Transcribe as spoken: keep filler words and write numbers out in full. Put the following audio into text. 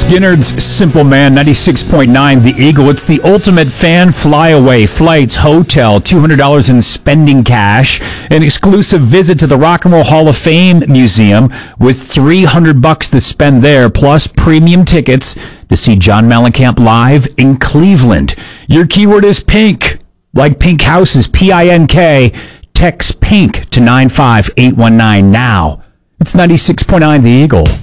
Skinnerd's Simple Man, ninety-six point nine The Eagle. It's the ultimate fan flyaway. Flights, hotel, two hundred dollars in spending cash, an exclusive visit to the Rock and Roll Hall of Fame Museum with three hundred bucks to spend there, plus premium tickets to see John Mellencamp live in Cleveland. Your keyword is pink, like pink houses, P I N K. Text PINK to nine five eight one nine now. It's ninety-six point nine The Eagle.